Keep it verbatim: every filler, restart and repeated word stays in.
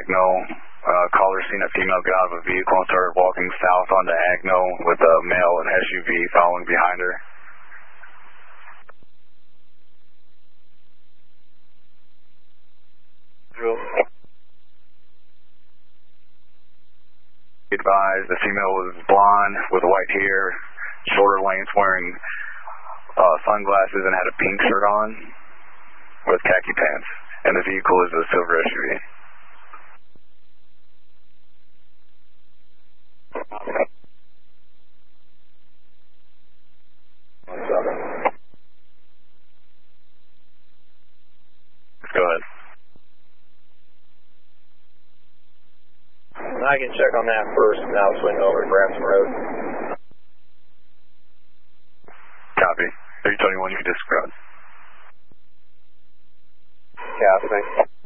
Agno. Uh, caller seen a female get out of a vehicle and started walking south onto Agno with a male and S U V following behind her. Advised, the female was blonde with white hair, shorter length, wearing uh, sunglasses and had a pink shirt on with khaki pants. And the vehicle is a silver S U V. Go ahead. I can check on that first, and I'll swing over and grab some road. Copy. thirty twenty-one, you can disregard. Copy.